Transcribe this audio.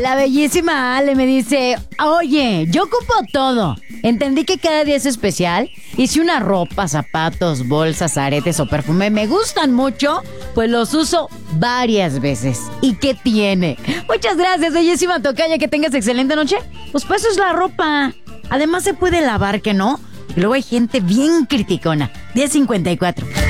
La bellísima Ale me dice, oye, yo ocupo todo. Entendí que cada día es especial y si una ropa, zapatos, bolsas, aretes o perfume me gustan mucho, pues los uso varias veces. ¿Y qué tiene? Muchas gracias, bellísima tocaya, que tengas excelente noche. Pues eso es la ropa. Además se puede lavar, ¿que no? Y luego hay gente bien criticona. 10:54.